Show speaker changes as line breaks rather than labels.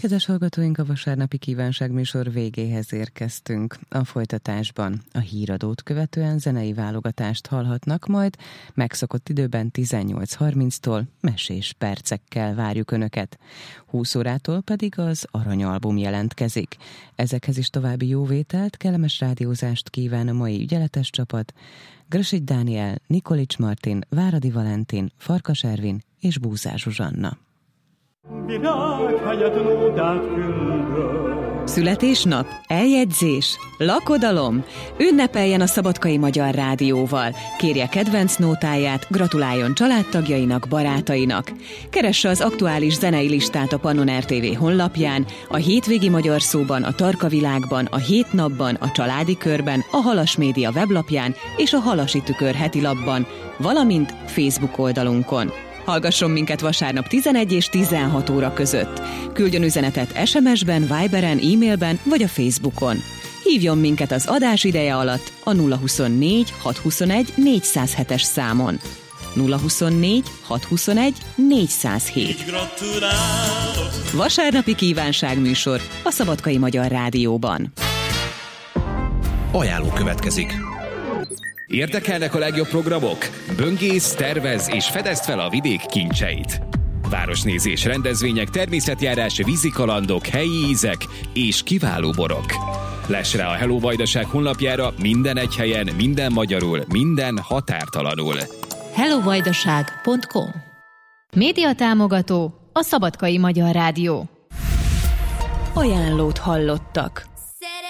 Kedves hallgatóink, a vasárnapi kívánságműsor végéhez érkeztünk. A folytatásban a híradót követően zenei válogatást hallhatnak, majd megszokott időben 18:30-tól mesés percekkel várjuk Önöket. 20 órától pedig az Aranyalbum jelentkezik. Ezekhez is további jóvételt, kellemes rádiózást kíván a mai ügyeletes csapat. Grösigy Dániel, Nikolics Martin, Váradi Valentin, Farkas Ervin és Búzár Zsuzsanna. Születésnap, eljegyzés, lakodalom, ünnepeljen a Szabadkai Magyar Rádióval, kérje kedvenc nótáját, gratuláljon családtagjainak, barátainak. Keresse az aktuális zenei listát a Pannon RTV honlapján, a Hétvégi Magyar Szóban, a Tarka Világban, a Hét Napban, a Családi Körben, a Halas Média weblapján és a Halasi Tükör heti lapban, valamint Facebook oldalunkon. Hallgasson minket vasárnap 11 és 16 óra között. Küldjön üzenetet SMS-ben, Viberen, e-mailben vagy a Facebookon. Hívjon minket az adás ideje alatt a 024 621 407-es számon. 024 621 407. Vasárnapi kívánságműsor a Szabadkai Magyar Rádióban.
Ajánló következik. Érdekelnek a legjobb programok? Böngész, tervez és fedezd fel a vidék kincseit. Városnézés, rendezvények, természetjárás, vízikalandok, helyi ízek és kiváló borok. Less rá a Hello Vajdaság honlapjára minden egy helyen, minden magyarul, minden határtalanul.
hellovajdaság.com. Média támogató a Szabadkai Magyar Rádió.
Ajánlót hallottak.